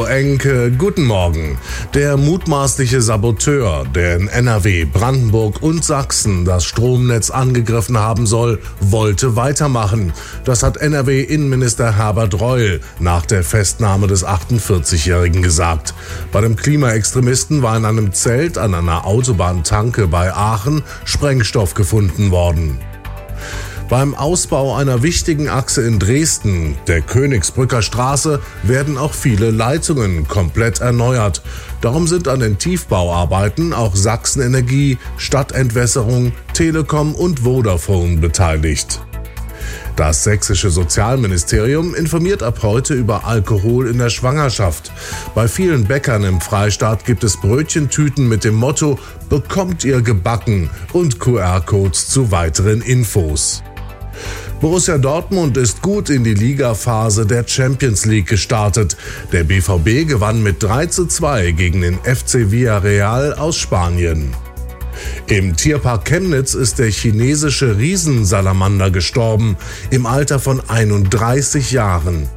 Enke, guten Morgen. Der mutmaßliche Saboteur, der in NRW, Brandenburg und Sachsen das Stromnetz angegriffen haben soll, wollte weitermachen. Das hat NRW-Innenminister Herbert Reul nach der Festnahme des 48-Jährigen gesagt. Bei dem Klimaextremisten war in einem Zelt an einer Autobahntanke bei Aachen Sprengstoff gefunden worden. Beim Ausbau einer wichtigen Achse in Dresden, der Königsbrücker Straße, werden auch viele Leitungen komplett erneuert. Darum sind an den Tiefbauarbeiten auch Sachsen-Energie, Stadtentwässerung, Telekom und Vodafone beteiligt. Das sächsische Sozialministerium informiert ab heute über Alkohol in der Schwangerschaft. Bei vielen Bäckern im Freistaat gibt es Brötchentüten mit dem Motto „Bekommt ihr gebacken" und QR-Codes zu weiteren Infos. Borussia Dortmund ist gut in die Ligaphase der Champions League gestartet. Der BVB gewann mit 3:2 gegen den FC Villarreal aus Spanien. Im Tierpark Chemnitz ist der chinesische Riesensalamander gestorben, im Alter von 31 Jahren.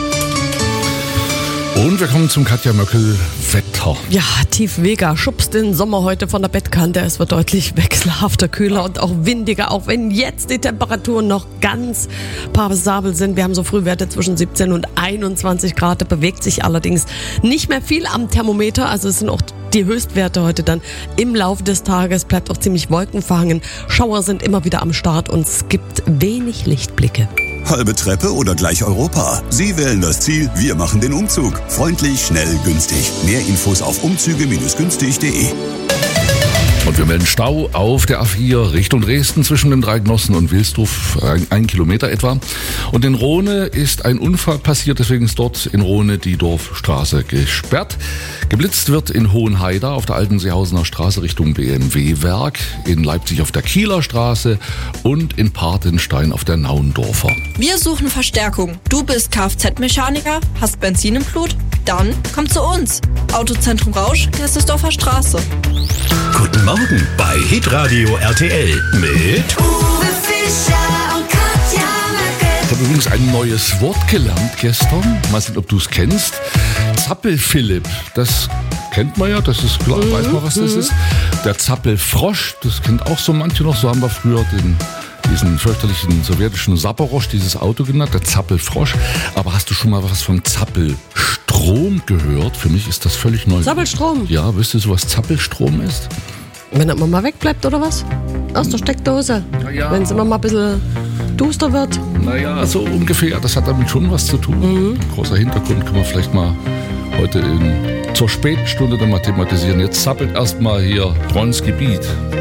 Und wir kommen zum Katja Möckel-Wetter. Ja, Tiefweger schubst den Sommer heute von der Bettkante. Es wird deutlich wechselhafter, kühler und auch windiger, auch wenn jetzt die Temperaturen noch ganz passabel sind. Wir haben so Frühwerte zwischen 17 und 21 Grad. Da bewegt sich allerdings nicht mehr viel am Thermometer. Also es sind auch die Höchstwerte heute dann im Laufe des Tages. Bleibt auch ziemlich wolkenverhangen. Schauer sind immer wieder am Start und es gibt wenig Lichtblicke. Halbe Treppe oder gleich Europa? Sie wählen das Ziel, wir machen den Umzug. Freundlich, schnell, günstig. Mehr Infos auf umzüge-günstig.de. Und wir melden Stau auf der A4 Richtung Dresden zwischen den Dreigenossen und Wilsdorf, 1 Kilometer etwa. Und in Rohne ist ein Unfall passiert, deswegen ist dort in Rohne die Dorfstraße gesperrt. Geblitzt wird in Hohenhaida auf der alten Seehausener Straße Richtung BMW-Werk, in Leipzig auf der Kieler Straße und in Patenstein auf der Nauendorfer. Wir suchen Verstärkung. Du bist Kfz-Mechaniker, hast Benzin im Blut? Dann komm zu uns. Autozentrum Rausch, Gerstesdorfer Straße. Guten Morgen bei Hitradio RTL mit Uwe Fischer und Katja Möckel. Ich habe übrigens ein neues Wort gelernt gestern. Mal sehen, ob du es kennst. Zappel-Philipp, das kennt man ja, das ist klar, weiß man, was das ist. Der Zappelfrosch, das kennt auch so manche noch. So haben wir früher diesen fürchterlichen sowjetischen Saporosch, dieses Auto genannt, der Zappelfrosch. Aber hast du schon mal was vom Zappelstrom gehört? Für mich ist das völlig neu. Zappelstrom? Ja, wisst ihr so, was Zappelstrom ist? Wenn das mal wegbleibt oder was? Aus der Steckdose. Ja. Wenn es immer mal ein bisschen duster wird. Naja, so ungefähr. Das hat damit schon was zu tun. Großer Hintergrund können wir vielleicht mal heute zur späten Stunde dann mal thematisieren. Jetzt zappelt erstmal hier Bronzgebiet.